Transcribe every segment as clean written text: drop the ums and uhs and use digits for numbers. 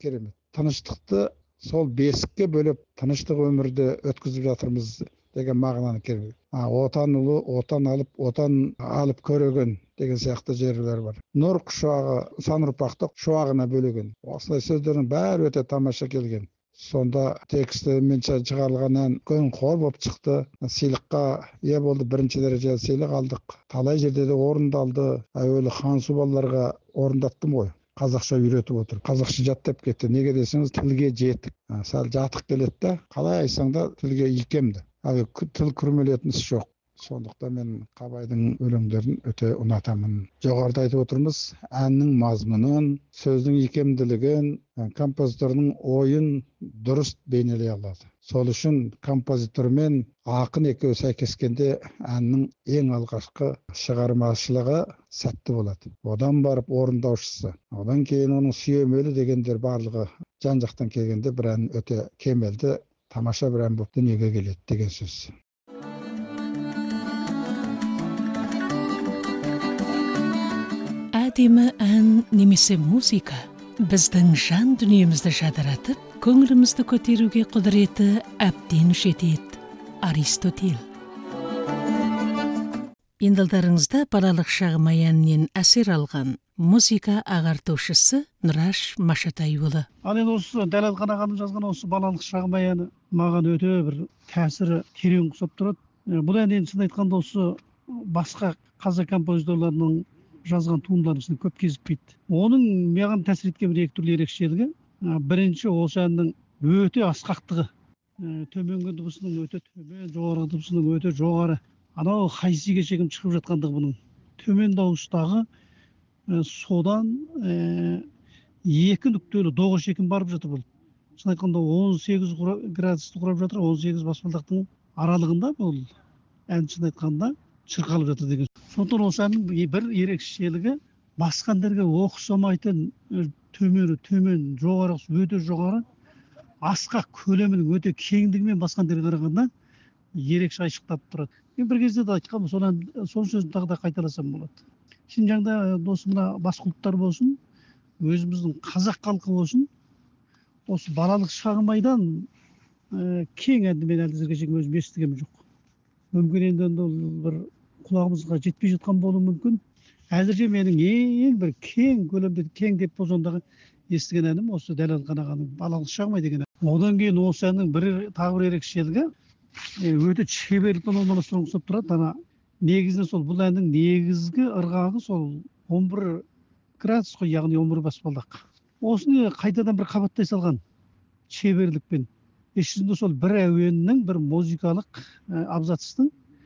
керемет. Тыныштықты сол бесікке бөліп тыныштық өмірді өткізіп жатырмыз деген мағынаны керемет. Отан ұлы, отан алып көреген деген сияқты жерлер бар. Нұр құшағы сан ұрпақты шуағына бөлеген. Осылай сөздердің бәрі өте тамаша келген. Сонда текстімен шығарылған ән үлкен қор болып шықты. Сыйлыққа ие болды, бірінші дәрежелі сыйлық алдық. Талай жерде де орындалды. Әуелі Хансу балаларға орындаттым ғой. Қазақша үйретіп отыр. Қазақша жаттап кетті. Неге десеңіз, тілге жетік. Сәл жатық келеді да, қалай айтсаң да тілге икемді. Тіл күрмелетін іс жоқ. Сондықтан мен Қабайдың өлеңдерін өте ұнатамын. Жоғарыда айтып отырмыз, әннің мазмұнын, сөздің икемділігін, композиторның ойын дұрыс бейнелей алады. Сол үшін композитор мен ақын екеуі сәйкескенде әннің ең алғашқы шығармашылығы сәтті болады. Одан барып орындаушысы, одан кейін оның сүйемелі дегендер барлығы жан-жақтан келгенде бір ән өте кемелді, тамаша бір ән болып дүниеге келеді деген сөз. Әдемі ән немесе музыка біздің жан дүниемізді жадыратып, көңілімізді көтеруге құдіреті әбден жетеді. Аристотель. Енділдарыңызда балалық шағым әнінен әсер алған музыка ағартушысы Нұраш Машатайұлы. Енді осы Дәлелхан ағаның жазған осы балалық шағым әні маған өте бір тәсірі терең ұқсап тұрады. Бұл ән енді шын айтқанда осы басқа қазақ композиторларының жазған туындылардың ішінде көп кезікпейді. Оның маған тәсір еткен бір екі түрлі ерекшелігі, бірінші осы әннің өте асқақтығы, төменгі дыбысының өте төмен, жоғарғы дыбысының өте жоғары, анау хайсиге шегім шығып жатқандығы бұның. Төмен дауыстағы содан екі нүктелі доға шекім барып жатыр бұл. Шын айтқанда 18 градусты құрап жатыр, 18 баспалдақтың аралығында бұл ән шын айтқанда шырқалып жатыр деген. Сондықтан осы әннің бір ерекшелігі басқа әндерге ұқсамайтын төмен, жоғары, өте жоғары, асқақ көлемінің өте кеңдігімен басқа әндерге қарағанда ерекше айшықтап тұрады. Мен бір кезде де айтқанмын, сол сөзін тағы да қайталасам болады. Шинжаңда осы мына басқа ұлттар болсын, өзіміздің қазақ халқы болсын, осы балалық шағым айдан кең әнді мен әлі шейін өзім естігенім жоқ. Мүмкін енді бір құлағымызға жетпей жатқан болуы мүмкін. Әзірше менің ең бір кең көлемде, кең деп болғандағы естіген әнім осы Дәлелхан ағаның балалық шағым ай деген ән. Одан кейін осы әннің тағы бір ерекшелігі өте шеберлікпен орналастыруға ұқсап тұрады. Негізінен сол бұл әннің негізгі ырғағы сол 11 градус қой, яғни 11 баспалдақ. Осыны қайтадан бір қабаттай салған шеберлікпен. Ішінде сол бір әуеннің, бір музыкалық абзацтың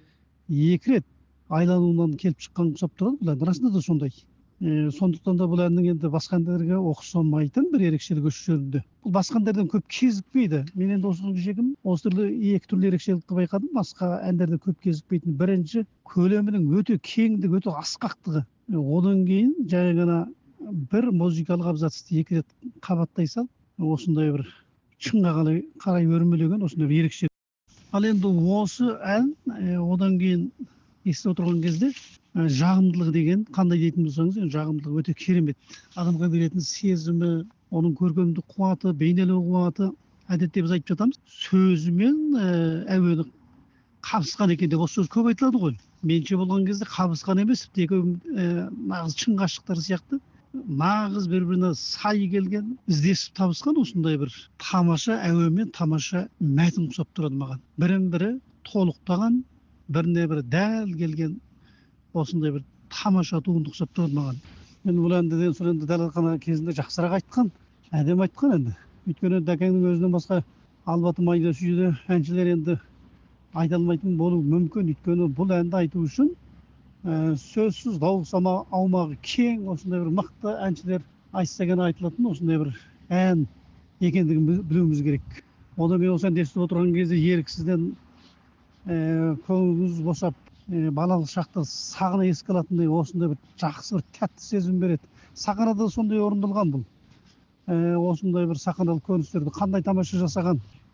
екі рет айлануынан келіп шыққан ұқсап тұрады. Бұл ән расында да сондай. Сондықтан да бұл әннің енді басқа әндерге ұқсамайтын бір ерекшелігі осы жерінде. Бұл басқа әндерден көп кезікпейді. Мен енді осы екі түрлі ерекшелікті байқадым. Басқа әндерде көп кезікпейтін. Бірінші, көлемінің өте кеңдігі, өте асқақтығы. Одан кейін жай ғана бір музыкалық абзацты екі рет қабаттай салып, осындай бір шыңға қарай өрмелеген осындай бір ерекшелік. Ал енді осы ән одан кейін естіп отырған кезде жағымдылығы деген қандай дейтін болсаңыз, жағымдылығы өте керемет. Адамға беретін сезімі, оның көркемдік қуаты, бейнелеу қуаты, әдетте біз айтып жатамыз, сөзімен әуені қабысқан екен деп. Осы сөз көп айтылады ғой. Менше болған кезде қабысқан емес, нағыз шын ғашықтар сияқты, нағыз бір-біріне сай келген, іздесіп табысқан осындай бір тамаша әуенмен тамаша мәтін ұқсап тұрады маған. Бірін-бірі толықтаған, біріне бір дәл келген осындай бір тамаша туынды ұқсап тұрады маған. Мен бұл әнді Дәлелхан кезінде жақсырақ айтқан, әдемі айтқан енді. Өйткені Дәкеңнің өзінен басқа Албаты Майда Сүйді әншілер енді айта алмайтын болуы мүмкін. Өйткені бұл әнді айту үшін сөзсіз дауыс аумағы кең, осындай бір мықты әншілер айтсаген айтылатын осындай бір ән екендігін білуіміз керек. Одан мен осы әнді естіп отырған кезде еріксізден көңіліміз босап, балалық шақты сағына еске алатындай осындай бір жақсы бір тәтті сезім береді. Сахарада сондай орындалған бұл. Осындай бір сахаралық көріністерді қандай тамаша жасаған.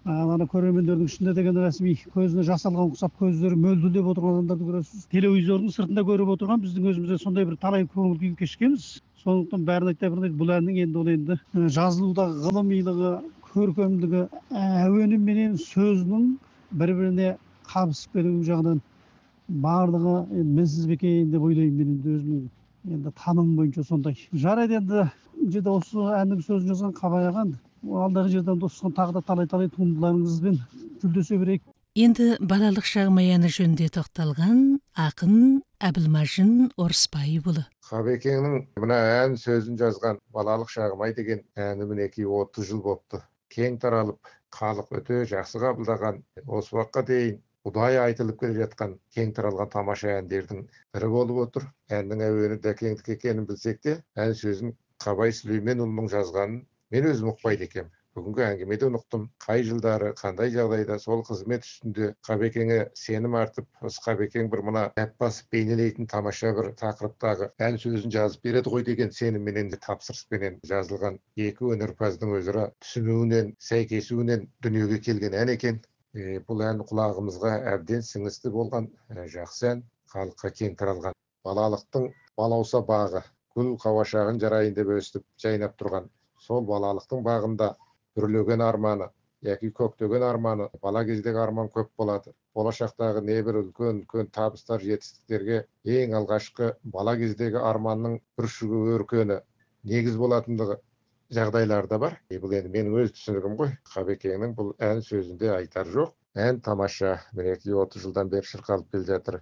ана көрермендердің ішінде деген рәсми көзіне жас алған ұқсап көздері мөлтілдеп отырған адамдарды көресіз. Телевизордың сыртында көріп отырған біздің өзімізде сондай бір талай көңіл күй кешкенбіз. Сондықтан бәрін айта бермейді, бұл әннің енді ол енді жазылудағы ғылымилығы, көркемдігі, әуені менен сөзінің бір-біріне қабысып кетуі жағынан барлығы мінсіз бе екен деп ойлаймын. Мен енді өзімнің енді таным бойынша сондай. Жарайды, енді жерде осы әннің сөзін жазған Қабай ағам, алдағы жерден достыққан тағы да талай туындыларыңызбен жүлдесе берейік. Енді балалық шағым аяны жөнінде тоқталған ақын Әбілмажын Орысбайұлы. Қабекеңнің мына ән сөзін жазған балалық шағым ай деген әні мінекей 30 жыл болыпты. Кең таралып, халық өте жақсы қабылдаған, осы уақытқа дейін ұдайы айтылып келе жатқан кең таралған тамаша әндердің бірі болып отыр. Әннің әуені Дәкеңдікі екенін білсек те, ән сөзін Қабай Сүлейменұлының жазғанын мен өзім ұқпайды екенмін. Бүгінгі әңгімеде ұқтым, қай жылдары, қандай жағдайда сол қызмет үстінде Қабекеңе сенім артып, осы Қабекең бір мына дәп басып бейнелейтін тамаша бір тақырыптағы ән сөзін жазып береді ғой деген сенімменен де тапсырыспенен жазылған екі өнерпаздың өзара түсінуінен, сәйкесуінен дүниеге келген ән екен. Бұл ән құлағымызға әбден сіңісті болған жақсы ән, халыққа кең таралған. Балалықтың балауса бағы, гүл қауашағын жарайын деп өстіп жайнап тұрған сол балалықтың бағында үрлеген арманы, яки көктеген арманы, бала кездегі арман көп болады. Болашақтағы небір үлкен табыстар, жетістіктерге ең алғашқы бала кездегі арманның бүршігі өркені негіз болатындығы жағдайларда бар. Бұл енді менің өз түсінігім ғой. Қабекеңнің бұл ән сөзінде айтар жоқ. Ән тамаша, мінекей 30 жылдан бері шырқалып келе жатыр.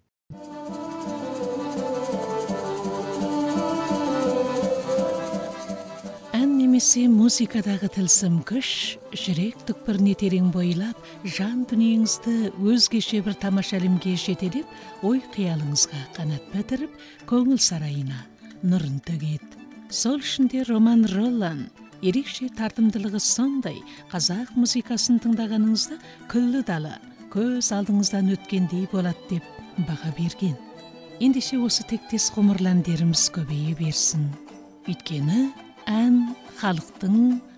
Немесе музыкадағы тылсым күш, жүрек түкпіріне терең бойлап, жан дүниеңізді өзгеше бір тамаша әлемге жетелеп, ой қиялыңызға қанат бітіріп, көңіл сарайына нұрын төгеді. Сол үшінде Роман Роллан ерекше тартымдылығы сондай, қазақ музыкасын тыңдағаныңызда күллі дала көз алдыңыздан өткендей болады деп баға берген. Ендеше осы тектес ғұмырландеріміз көбейе берсін. Өйткені ән халықтың